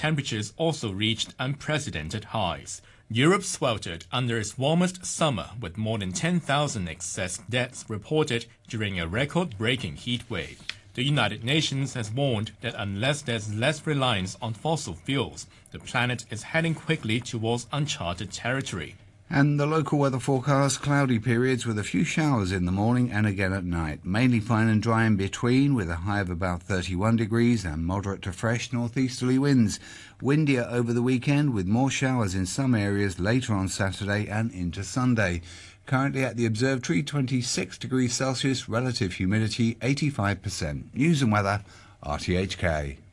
temperatures also reached unprecedented highs. Europe sweltered under its warmest summer, with more than 10,000 excess deaths reported during a record-breaking heat wave. The United Nations has warned that unless there's less reliance on fossil fuels, the planet is heading quickly towards uncharted territory. And the local weather forecast, cloudy periods with a few showers in the morning and again at night. Mainly fine and dry in between, with a high of about 31 degrees and moderate to fresh northeasterly winds. Windier over the weekend, with more showers in some areas later on Saturday and into Sunday. Currently at the observatory, 26 degrees Celsius, relative humidity 85%. News and weather, RTHK.